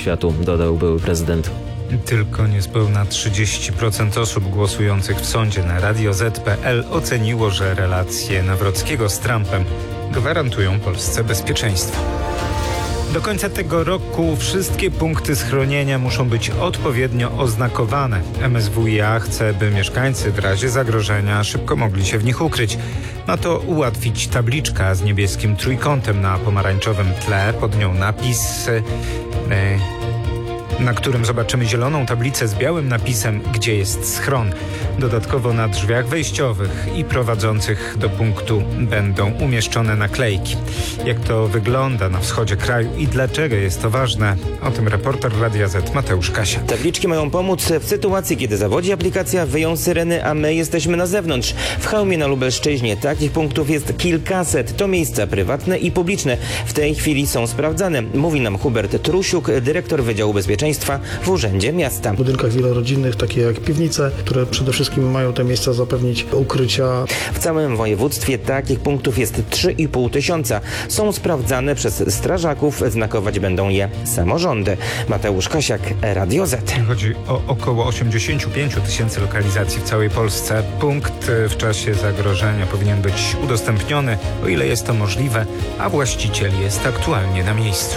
światu, dodał były prezydent. Tylko niespełna 30% osób głosujących w sądzie na Radio Z.pl oceniło, że relacje Nawrockiego z Trumpem gwarantują Polsce bezpieczeństwo. Do końca tego roku wszystkie punkty schronienia muszą być odpowiednio oznakowane. MSWiA chce, by mieszkańcy w razie zagrożenia szybko mogli się w nich ukryć. Ma to ułatwić tabliczka z niebieskim trójkątem na pomarańczowym tle. Pod nią napis, na którym zobaczymy zieloną tablicę z białym napisem, gdzie jest schron. Dodatkowo na drzwiach wejściowych i prowadzących do punktu będą umieszczone naklejki. Jak to wygląda na wschodzie kraju i dlaczego jest to ważne? O tym reporter Radia Z Mateusz Kasia. Tabliczki mają pomóc w sytuacji, kiedy zawodzi aplikacja, wyją syreny, a my jesteśmy na zewnątrz. W Chełmie na Lubelszczyźnie takich punktów jest kilkaset. To miejsca prywatne i publiczne. W tej chwili są sprawdzane, mówi nam Hubert Trusiuk, dyrektor Wydziału Bezpieczeństwa w Urzędzie Miasta. W budynkach wielorodzinnych, takie jak piwnice, które przede wszystkim mają te miejsca zapewnić ukrycia. W całym województwie takich punktów jest 3,5 tysiąca. Są sprawdzane przez strażaków, znakować będą je samorządy. Mateusz Kasiak, Radio Z. Chodzi o około 85 tysięcy lokalizacji w całej Polsce. Punkt w czasie zagrożenia powinien być udostępniony, o ile jest to możliwe, a właściciel jest aktualnie na miejscu.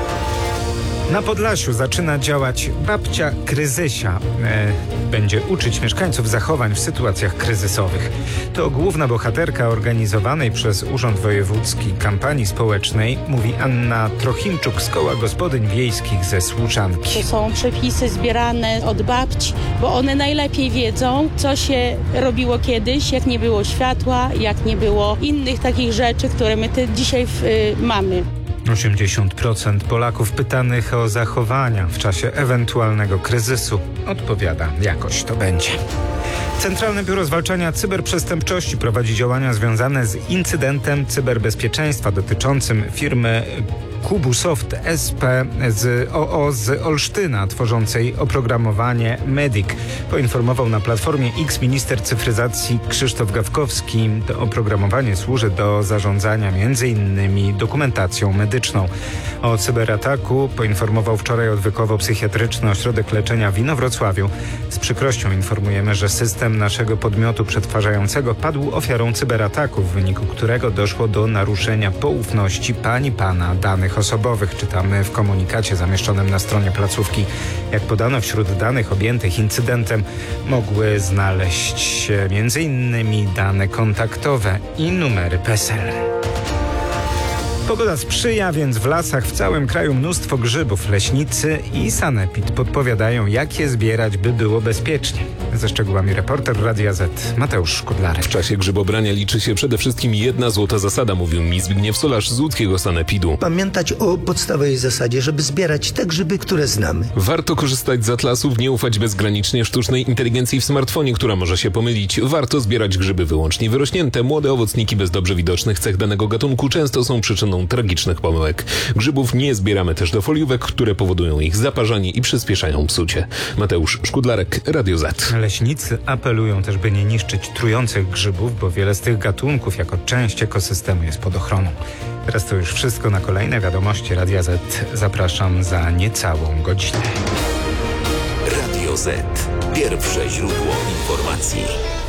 Na Podlasiu zaczyna działać babcia Kryzysia. Będzie uczyć mieszkańców zachowań w sytuacjach kryzysowych. To główna bohaterka organizowanej przez Urząd Wojewódzki kampanii społecznej, mówi Anna Trochimczuk z Koła Gospodyń Wiejskich ze Słuczanki. To są przepisy zbierane od babci, bo one najlepiej wiedzą, co się robiło kiedyś, jak nie było światła, jak nie było innych takich rzeczy, które my dzisiaj mamy. 80% Polaków pytanych o zachowania w czasie ewentualnego kryzysu odpowiada, jakoś to będzie. Centralne Biuro Zwalczania Cyberprzestępczości prowadzi działania związane z incydentem cyberbezpieczeństwa dotyczącym firmy Kubusoft SP z Olsztyna, tworzącej oprogramowanie MEDIC. Poinformował na Platformie X minister cyfryzacji Krzysztof Gawkowski. To oprogramowanie służy do zarządzania m.in. dokumentacją medyczną. O cyberataku poinformował wczoraj odwykowo-psychiatryczny ośrodek leczenia w Inowrocławiu. Z przykrością informujemy, że system naszego podmiotu przetwarzającego padł ofiarą cyberataku, w wyniku którego doszło do naruszenia poufności pana danych osobowych, czytamy w komunikacie zamieszczonym na stronie placówki. Jak podano, wśród danych objętych incydentem mogły znaleźć się m.in. dane kontaktowe i numery PESEL. Pogoda sprzyja, więc w lasach w całym kraju mnóstwo grzybów. Leśnicy i sanepid podpowiadają, jak je zbierać, by było bezpiecznie. Ze szczegółami reporter Radia Z Mateusz Szkudlarek. W czasie grzybobrania liczy się przede wszystkim jedna złota zasada, mówił mi Zbigniew Solarz z łódzkiego sanepidu. Pamiętać o podstawowej zasadzie, żeby zbierać te grzyby, które znamy. Warto korzystać z atlasów, nie ufać bezgranicznie sztucznej inteligencji w smartfonie, która może się pomylić. Warto zbierać grzyby wyłącznie wyrośnięte. Młode owocniki bez dobrze widocznych cech danego gatunku często są przyczyną tragicznych pomyłek. Grzybów nie zbieramy też do foliówek, które powodują ich zaparzanie i przyspieszają psucie. Mateusz Szkudlarek, Radio Z. Leśnicy apelują też, by nie niszczyć trujących grzybów, bo wiele z tych gatunków jako część ekosystemu jest pod ochroną. Teraz to już wszystko. Na kolejne wiadomości Radia Z zapraszam za niecałą godzinę. Radio Z. Pierwsze źródło informacji.